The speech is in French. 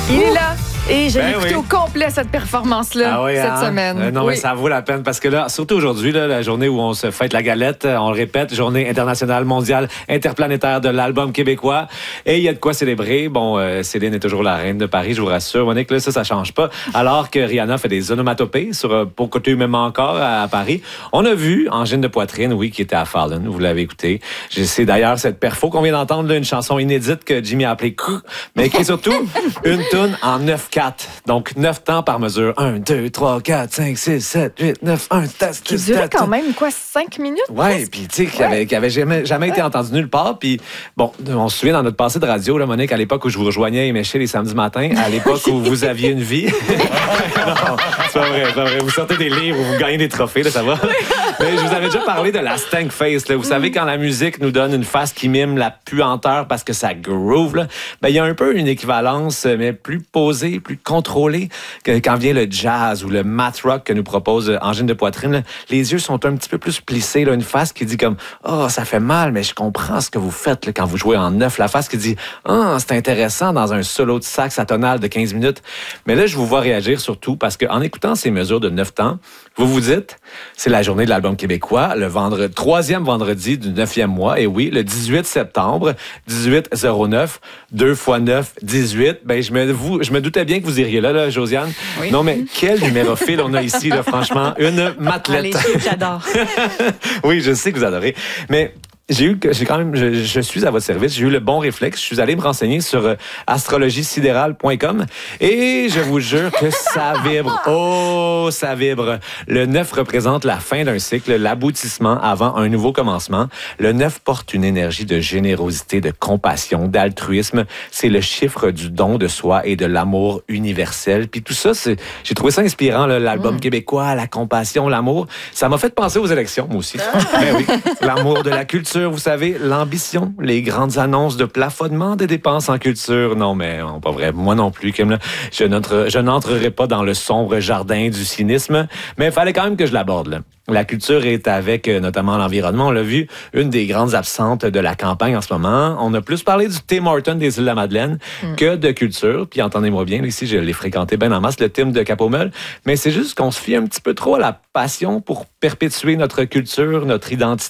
Il est là. Et j'ai écouté au complet cette performance-là cette semaine. Non, mais ça vaut la peine parce que là, surtout aujourd'hui, là, la journée où on se fête la galette, on le répète, journée internationale, mondiale, interplanétaire de l'album québécois. Et il y a de quoi célébrer. Bon, Céline est toujours la reine de Paris, je vous rassure. Monique, là, ça change pas. Alors que Rihanna fait des onomatopées sur Pour que tu m'aimes encore à Paris. On a vu Angine de poitrine, oui, qui était à Fallon. Vous l'avez écouté. C'est d'ailleurs cette perfo qu'on vient d'entendre, là, une chanson inédite que Jimmy a appelée mais qui est surtout une toune en 9/4. Donc, 9 temps par mesure. 1, 2, 3, 4, 5, 6, 7, 8, 9, 1, test. Qui durait quand même, 5 minutes? Oui, puis tu sais, qui avait jamais été entendu nulle part. Puis, bon, on se souvient dans notre passé de radio, là, Monique, à l'époque où je vous rejoignais à Éméché les samedis matins, à l'époque où vous aviez une vie. Non, c'est pas vrai. Vous sortez des livres, vous gagnez des trophées, là, ça va. Mais je vous avais déjà parlé de la stank face. Là. Vous savez, quand la musique nous donne une face qui mime la puanteur parce que ça groove, là, ben, il y a un peu une équivalence, mais plus posée, plus contrôlée, que quand vient le jazz ou le math rock que nous propose Angine de poitrine. Là, les yeux sont un petit peu plus plissés. Là, une face qui dit comme « Oh, ça fait mal, mais je comprends ce que vous faites là, quand vous jouez en 9. » La face qui dit « Oh, c'est intéressant dans un solo de sax atonal de 15 minutes. » Mais là, je vous vois réagir surtout parce qu'en écoutant ces mesures de 9 temps, vous vous dites, c'est la journée de l'album québécois, le troisième vendredi du 9e mois. Et oui, le 18 septembre, 18-09, 2 x 9, 18. Ben, je me doutais bien que vous iriez là, Josiane. Oui. Non, mais quel numérophile on a ici, là, franchement. Une mathlète. Les chiffres, j'adore. Oui, je sais que vous adorez. Mais je suis à votre service. J'ai eu le bon réflexe. Je suis allé me renseigner sur astrologiesidérale.com et je vous jure que ça vibre. Oh, ça vibre. Le 9 représente la fin d'un cycle, l'aboutissement avant un nouveau commencement. Le 9 porte une énergie de générosité, de compassion, d'altruisme. C'est le chiffre du don de soi et de l'amour universel. Puis tout ça, j'ai trouvé ça inspirant, là, l'album québécois, la compassion, l'amour. Ça m'a fait penser aux élections, moi aussi. Ben oui, l'amour de la culture. Vous savez, l'ambition, les grandes annonces de plafonnement des dépenses en culture. Non, mais non, pas vrai. Moi non plus, Kim. Là, je n'entrerai pas dans le sombre jardin du cynisme, mais il fallait quand même que je l'aborde. Là. La culture est avec, notamment l'environnement, on l'a vu, une des grandes absentes de la campagne en ce moment. On a plus parlé du Tim Hortons des Îles-de-la-Madeleine que de culture. Puis entendez-moi bien, ici, je l'ai fréquenté bien en masse, le Tim de Cap-aux-Meules. Mais c'est juste qu'on se fie un petit peu trop à la passion pour perpétuer notre culture, notre identité.